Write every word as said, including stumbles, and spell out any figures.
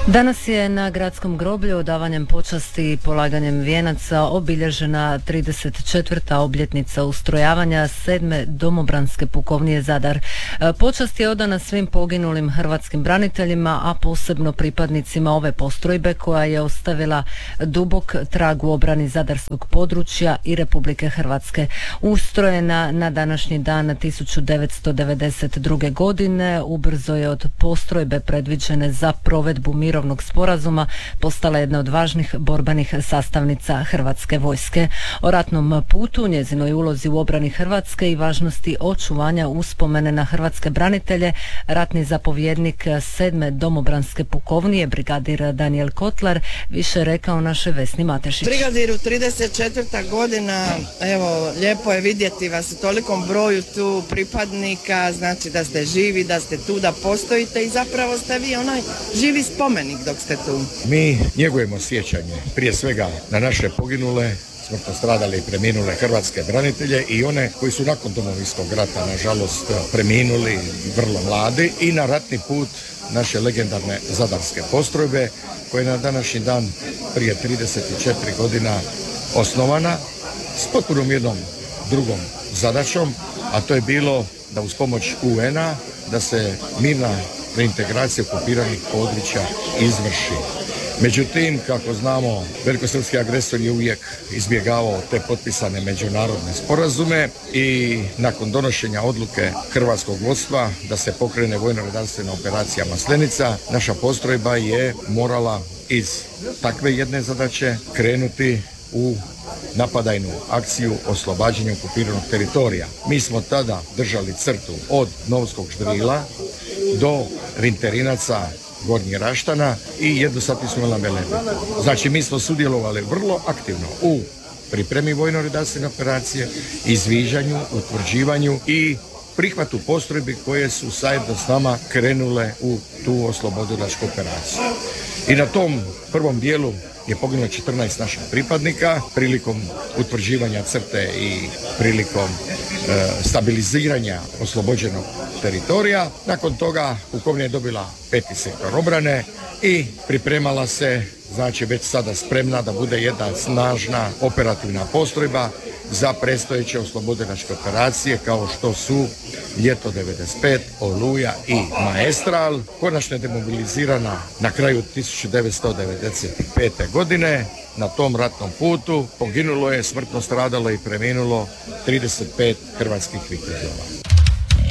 Danas je na gradskom groblju odavanjem počasti i polaganjem vijenaca obilježena trideset četvrta obljetnica ustrojavanja sedme domobranske pukovnije Zadar. Počast je odana svim poginulim hrvatskim braniteljima, a posebno pripadnicima ove postrojbe koja je ostavila dubok trag u obrani zadarskog područja i Republike Hrvatske. Ustrojena na današnji dan tisuću devetsto devedeset druge. godine, ubrzo je od postrojbe predviđene za provedbu mirovnog sporazuma postala jedna od važnih borbenih sastavnica Hrvatske vojske. O ratnom putu, njezinoj ulozi u obrani Hrvatske i važnosti očuvanja uspomene na hrvatske branitelje, ratni zapovjednik sedme domobranske pukovnije, brigadir Danijel Kotlar, više rekao našoj Vesni Matešić. Brigadiru, trideset četvrta godina, evo, lijepo je vidjeti vas u tolikom broju tu pripadnika, znači da ste živi, da ste tu, da postojite i zapravo ste vi onaj živi spomenik dok ste tu. Mi njegujemo sjećanje prije svega na naše poginule, smrtno stradale i preminule hrvatske branitelje i one koji su nakon Domovinskog rata nažalost preminuli vrlo mladi, i na ratni put naše legendarne zadarske postrojbe koja je na današnji dan prije trideset četiri godina osnovana s potpunom jednom drugom zadaćom, a to je bilo da uz pomoć U N a da se mirna reintegracija okupiranih područja izvrši. Međutim, kako znamo, velikosrpski agresor je uvijek izbjegavao te potpisane međunarodne sporazume i nakon donošenja odluke hrvatskog vodstva da se pokrene vojno-redarstvena operacija Maslenica, naša postrojba je morala iz takve jedne zadaće krenuti u napadajnu akciju oslobađanja okupiranog teritorija. Mi smo tada držali crtu od Novskog Ždrila do Rinterinaca, Gornjih Raštana i jednostavno smo na Velebitu. Znači, mi smo sudjelovali vrlo aktivno u pripremi vojno-redarstvene operacije, izviđanju, utvrđivanju i prihvatu postrojbi koje su zajedno s nama krenule u tu oslobodilačku operaciju. I na tom prvom dijelu je poginulo četrnaest naših pripadnika prilikom utvrđivanja crte i prilikom e, stabiliziranja oslobođenog teritorija. Nakon toga pukovnija je dobila peti sektor obrane i pripremala se, znači već sada spremna da bude jedna snažna operativna postrojba za predstojeće oslobodilačke operacije kao što su Ljeto devedeset pet, Oluja i Maestral. Konačno je demobilizirana na kraju tisuću devetsto devedeset pete. godine. Na tom ratnom putu poginulo je, smrtno stradalo i preminulo trideset pet hrvatskih vitezova.